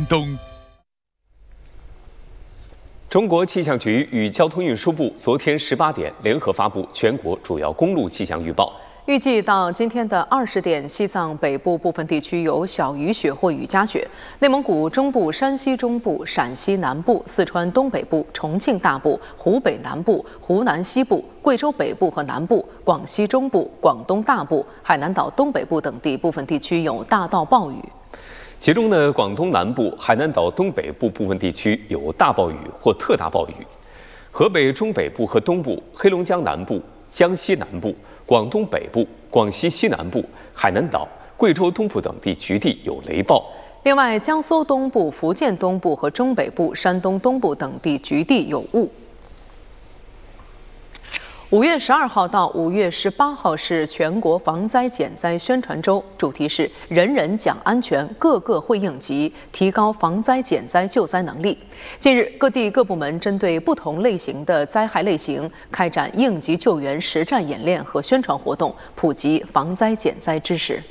东。 中国气象局与交通运输部昨天18点联合发布全国主要公路气象预报。 预计到今天的20点，西藏北部部分地区有小雨雪或雨夹雪；内蒙古中部、山西中部、陕西南部、四川东北部、重庆大部、湖北南部、湖南西部、贵州北部和南部、广西中部、广东大部、海南岛东北部等地部分地区有大到暴雨。 其中呢，广东南部、海南岛东北部部分地区有大暴雨或特大暴雨；河北中北部和东部、黑龙江南部、江西南部、广东北部、广西西南部、海南岛、贵州东部等地局地有雷暴。 另外，江苏东部、福建东部和中北部、山东东部等地局地有雾。5月12号到5月18号是全国防灾减灾宣传周，主题是“人人讲安全，个个会应急”，提高防灾减灾救灾能力。近日，各地各部门针对不同类型的灾害类型，开展应急救援实战演练和宣传活动，普及防灾减灾知识。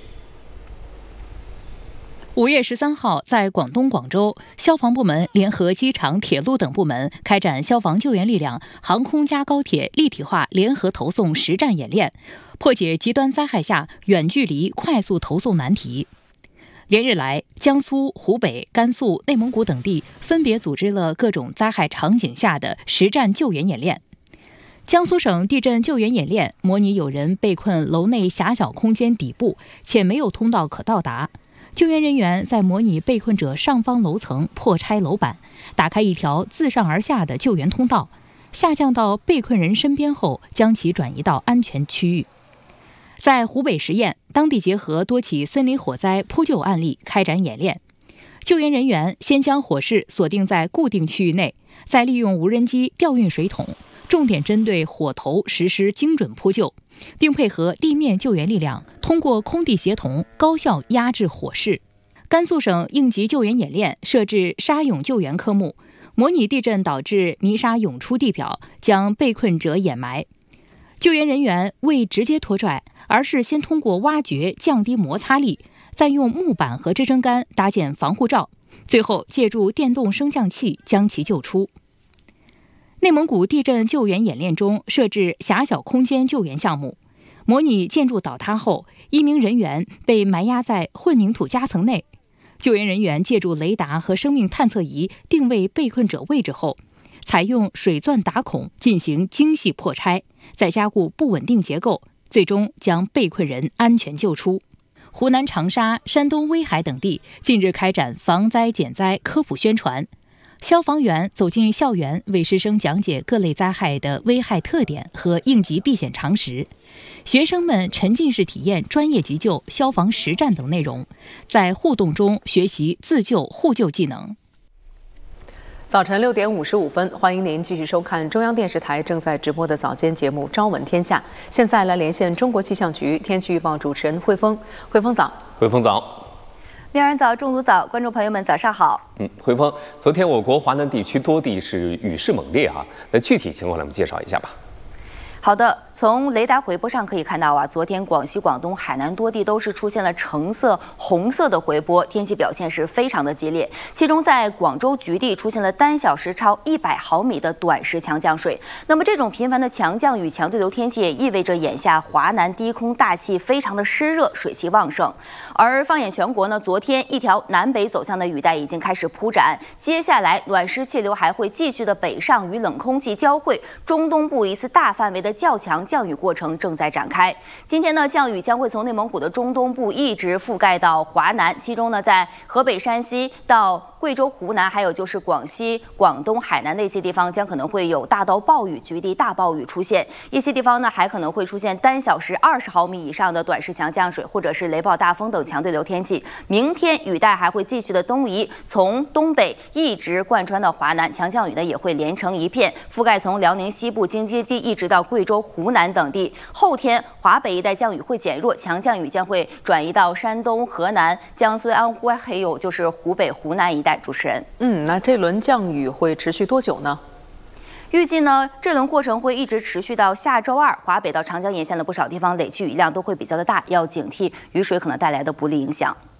5月13号，在广东广州，消防部门联合机场、铁路等部门开展消防救援力量、航空加高铁立体化联合投送实战演练，破解极端灾害下远距离快速投送难题。连日来，江苏、湖北、甘肃、内蒙古等地分别组织了各种灾害场景下的实战救援演练。江苏省地震救援演练模拟有人被困楼内狭小空间底部，且没有通道可到达。救援人员在模拟被困者上方楼层破拆楼板，打开一条自上而下的救援通道，下降到被困人身边后，将其转移到安全区域。在湖北十堰，当地结合多起森林火灾扑救案例开展演练。救援人员先将火势锁定在固定区域内，再利用无人机调运水桶，重点针对火头实施精准扑救，并配合地面救援力量，通过空地协同高效压制火势。甘肃省应急救援演练设置沙涌救援科目，模拟地震导致泥沙涌出地表，将被困者掩埋。救援人员未直接拖拽，而是先通过挖掘降低摩擦力，再用木板和支撑杆搭建防护罩，最后借助电动升降器将其救出。内蒙古地震救援演练中设置狭小空间救援项目，模拟建筑倒塌后，一名人员被埋压在混凝土夹层内。救援人员借助雷达和生命探测仪定位被困者位置后，采用水钻打孔进行精细破拆，再加固不稳定结构，最终将被困人安全救出。湖南长沙、山东威海等地近日开展防灾减灾科普宣传。消防员走进校园，为师生讲解各类灾害的危害特点和应急避险常识。学生们沉浸式体验专业急救、消防实战等内容，在互动中学习自救互救技能。 早晨6点55分，欢迎您继续收看中央电视台正在直播的早间节目《朝闻天下》。现在来连线中国气象局天气预报主持人汇丰。汇丰早。 汇丰早。 明儿早，中午早，观众朋友们早上好。 汇丰，昨天我国华南地区多地是雨势猛烈啊，那具体情况来我们介绍一下吧。 好的，从雷达回波上可以看到啊，昨天广西、广东、海南多地都是出现了橙色、红色的回波，天气表现是非常的激烈。其中在广州局地出现了单小时超100毫米的短时强降水。那么这种频繁的强降雨、强对流天气也意味着眼下华南低空大气非常的湿热，水汽旺盛。而放眼全国呢，昨天一条南北走向的雨带已经开始铺展，接下来暖湿气流还会继续的北上与冷空气交汇，中东部一次大范围的较强降雨过程正在展开。今天呢，降雨将会从内蒙古的中东部一直覆盖到华南，其中呢，在河北、山西到贵州、湖南，还有就是广西、广东、海南那些地方，将可能会有大到暴雨、局地大暴雨出现。一些地方呢，还可能会出现单小时20毫米以上的短时强降水，或者是雷暴大风等强对流天气。明天雨带还会继续的东移，从东北一直贯穿到华南，强降雨呢也会连成一片，覆盖从辽宁西部京津冀一直到贵州、湖南等地。后天华北一带降雨会减弱，强降雨将会转移到山东、河南、江苏、安徽，还有就是湖北、湖南一带。主持人， 那这轮降雨会持续多久呢？ 预计呢，这轮过程会一直持续到下周二。华北到长江沿线的不少地方累计雨量都会比较的大，要警惕雨水可能带来的不利影响。